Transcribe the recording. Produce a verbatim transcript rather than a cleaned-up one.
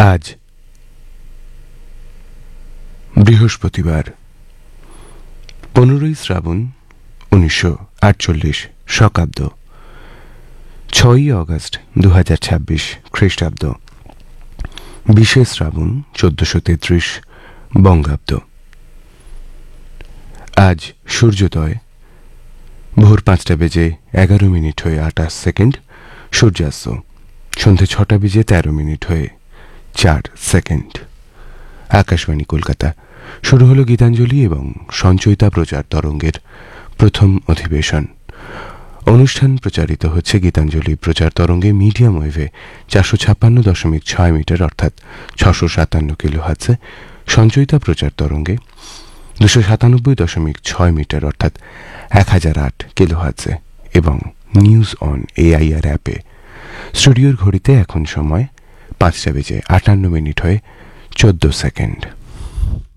আজ বৃহস্পতিবার পনেরোই শ্রাবণ উনিশশো আটচল্লিশ শকাব্দ, ছয়ই অগস্ট দু হাজার ছাব্বিশ খ্রিস্টাব্দ, বিশে শ্রাবণ চোদ্দশো তেত্রিশ বঙ্গাব্দ। আজ সূর্যোদয় ভোর পাঁচটা বেজে এগারো মিনিট হয়ে আটাশ সেকেন্ড, সূর্যাস্ত সন্ধে ছটা বেজে তেরো মিনিট হয়ে চার সেকেন্ড। আকাশবাণী কলকাতা। শুরু হলো গীতাঞ্জলি এবং সঞ্চয়িতা প্রচার তরঙ্গের প্রথম অধিবেশন। অনুষ্ঠান প্রচারিত হচ্ছে গীতাঞ্জলি প্রচার তরঙ্গে মিডিয়াম ওয়েভে চারশো ছাপ্পান্ন দশমিক ছয় মিটার অর্থাৎ ছশো সাতান্ন কিলো হার্টজে, সঞ্চয়িতা প্রচার তরঙ্গে দুশো সাতানব্বই দশমিক ছয় মিটার অর্থাৎ এক হাজার আট কিলো হার্টজে এবং নিউজ অন এআইআর অ্যাপে। স্টুডিওর ঘড়িতে এখন সময় পাঁচটা বেজে আটান্ন মিনিট হয়ে চোদ্দ সেকেন্ড।